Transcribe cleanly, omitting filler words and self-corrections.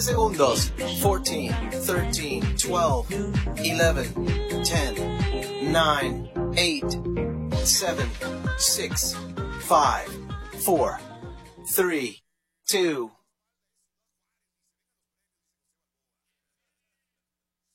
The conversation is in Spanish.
segundos. 14, 13, 12, 11, 10, 9, 8, 7, 6, 5, 4, 3, 2,